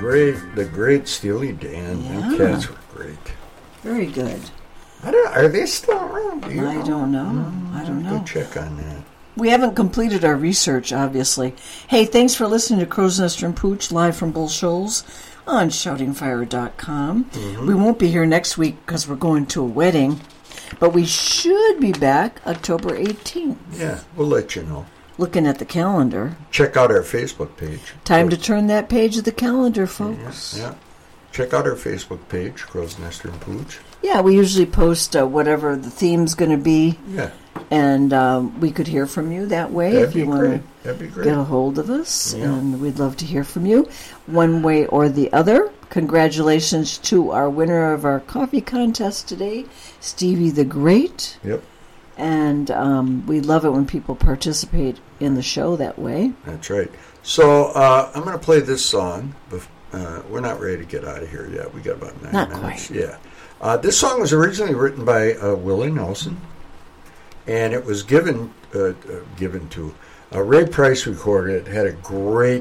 great Steely Dan. Yeah. Them cats were great. Very good. Are they still around? Do you I don't know. Go check on that. We haven't completed our research, obviously. Hey, thanks for listening to Crow's Nest and Pooch live from Bull Shoals on shoutingfire.com. Mm-hmm. We won't be here next week because we're going to a wedding, but we should be back October 18th. Yeah, we'll let you know. Looking at the calendar. Check out our Facebook page. Time to turn that page of the calendar, folks. Yeah. Check out our Facebook page, Crow's Nest and Pooch. Yeah, we usually post whatever the theme's going to be. Yeah. And we could hear from you that way if you want to get a hold of us. Yeah. And we'd love to hear from you one way or the other. Congratulations to our winner of our coffee contest today, Stevie the Great. Yep. And we love it when people participate in the show that way. That's right. So I'm going to play this song. We're not ready to get out of here yet. We got about 9 Not minutes. quite. Yeah. This song was originally written by Willie Nelson, and it was given to Ray Price recorded it. Had a great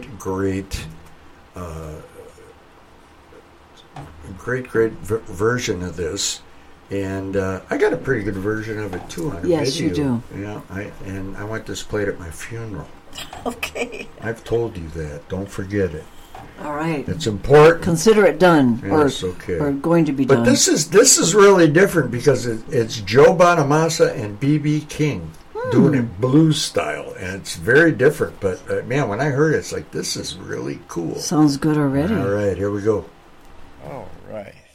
version of this. And I got a pretty good version of it, too, on a Yes, video. you do. Yeah, I want this played at my funeral. Okay. I've told you that. Don't forget it. All right. It's important. Consider it done. Yes, okay. Or going to be done. But this is really different because it's Joe Bonamassa and B.B. King doing it blues style. And it's very different. But, man, when I heard it, it's like, this is really cool. Sounds good already. All right, here we go. All right.